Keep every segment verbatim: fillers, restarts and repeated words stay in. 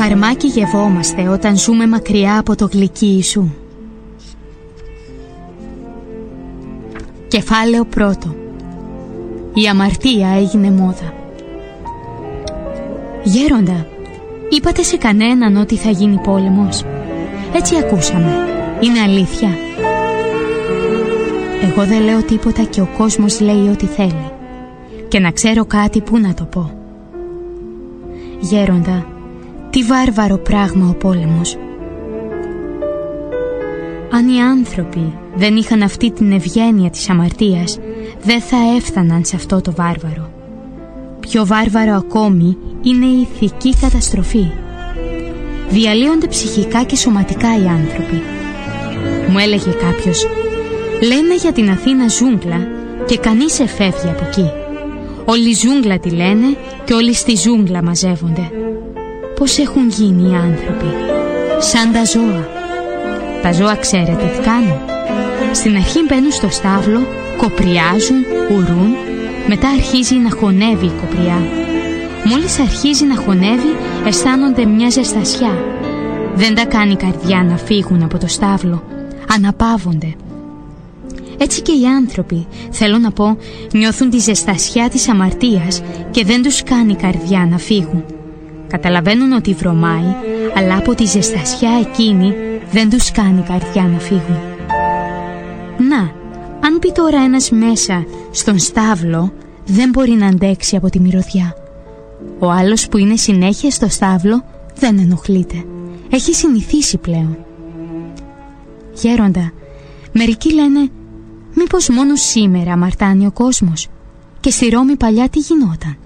Χαρμάκι γευόμαστε όταν ζούμε μακριά από το γλυκί σου. Κεφάλαιο πρώτο. Η αμαρτία έγινε μόδα. Γέροντα, είπατε σε κανέναν ότι θα γίνει πόλεμος? Έτσι ακούσαμε. Είναι αλήθεια? Εγώ δεν λέω τίποτα και ο κόσμος λέει ό,τι θέλει. Και να ξέρω κάτι που να το πω. Γέροντα, τι βάρβαρο πράγμα ο πόλεμος. Αν οι άνθρωποι δεν είχαν αυτή την ευγένεια της αμαρτίας, δεν θα έφταναν σε αυτό το βάρβαρο. Πιο βάρβαρο ακόμη είναι η ηθική καταστροφή. Διαλύονται ψυχικά και σωματικά οι άνθρωποι. Μου έλεγε κάποιος, λένε για την Αθήνα ζούγκλα και κανείς εφεύγει από εκεί. Όλοι ζούγκλα τη λένε και όλοι στη ζούγκλα μαζεύονται. Πώς έχουν γίνει οι άνθρωποι? Σαν τα ζώα. Τα ζώα ξέρετε τι κάνουν? Στην αρχή μπαίνουν στο στάβλο, κοπριάζουν, ουρούν. Μετά αρχίζει να χωνεύει η κοπριά. Μόλις αρχίζει να χωνεύει, αισθάνονται μια ζεστασιά. Δεν τα κάνει καρδιά να φύγουν από το στάβλο. Αναπαύονται. Έτσι και οι άνθρωποι, θέλω να πω, νιώθουν τη ζεστασιά της αμαρτίας και δεν τους κάνει καρδιά να φύγουν. Καταλαβαίνουν ότι βρωμάει, αλλά από τη ζεστασιά εκείνη δεν τους κάνει καρδιά να φύγουν. Να, αν πει τώρα ένας μέσα στον στάβλο, δεν μπορεί να αντέξει από τη μυρωδιά. Ο άλλος που είναι συνέχεια στο στάβλο δεν ενοχλείται. Έχει συνηθίσει πλέον. Γέροντα, μερικοί λένε, μήπως μόνο σήμερα αμαρτάνει ο κόσμος? Και στη Ρώμη παλιά τι γινόταν?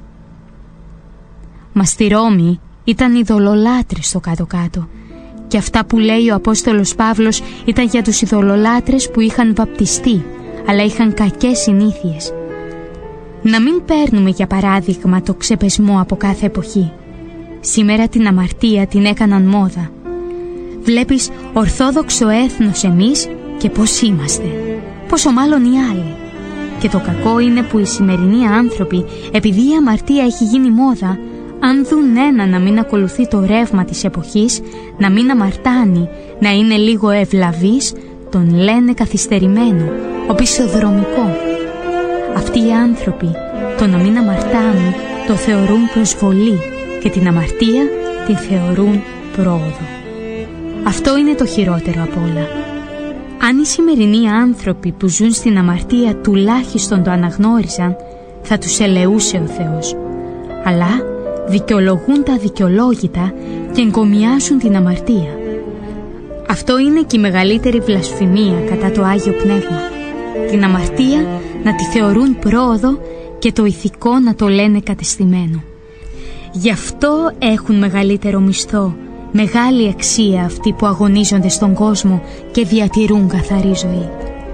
Μα στη Ρώμη ήταν ειδωλολάτρες στο κάτω-κάτω. Και αυτά που λέει ο Απόστολος Παύλος ήταν για τους ειδωλολάτρες που είχαν βαπτιστεί, αλλά είχαν κακές συνήθειες. Να μην παίρνουμε για παράδειγμα το ξεπεσμό από κάθε εποχή. Σήμερα την αμαρτία την έκαναν μόδα. Βλέπεις ορθόδοξο έθνος εμείς και πώς είμαστε. Πόσο μάλλον οι άλλοι. Και το κακό είναι που οι σημερινοί άνθρωποι, επειδή η αμαρτία έχει γίνει μόδα, αν δουν ένα να μην ακολουθεί το ρεύμα της εποχής, να μην αμαρτάνει, να είναι λίγο ευλαβής, τον λένε καθυστερημένο, οπισθοδρομικό. Αυτοί οι άνθρωποι το να μην αμαρτάνουν το θεωρούν προσβολή και την αμαρτία την θεωρούν πρόοδο. Αυτό είναι το χειρότερο απ' όλα. Αν οι σημερινοί άνθρωποι που ζουν στην αμαρτία τουλάχιστον το αναγνώριζαν, θα τους ελεούσε ο Θεός. Αλλά δικαιολογούν τα δικαιολόγητα και εγκομιάζουν την αμαρτία. Αυτό είναι και η μεγαλύτερη βλασφημία κατά το Άγιο Πνεύμα. Την αμαρτία να τη θεωρούν πρόοδο και το ηθικό να το λένε κατεστημένο. Γι' αυτό έχουν μεγαλύτερο μισθό, μεγάλη αξία αυτοί που αγωνίζονται στον κόσμο και διατηρούν καθαρή ζωή.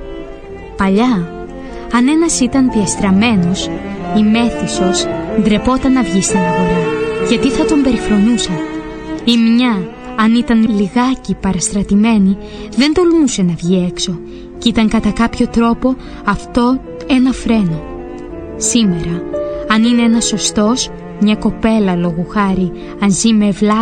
Παλιά, αν ένας ήταν διαστραμμένος ή μέθησος, ντρεπόταν να βγει στην αγορά, γιατί θα τον περιφρονούσαν. Η μια, αν ήταν λιγάκι παραστρατημένη, δεν τολμούσε να βγει έξω και ήταν κατά κάποιο τρόπο αυτό ένα φρένο. Σήμερα, αν είναι ένας σωστός, μια κοπέλα λόγου χάρη, αν ζει με ευλάβεια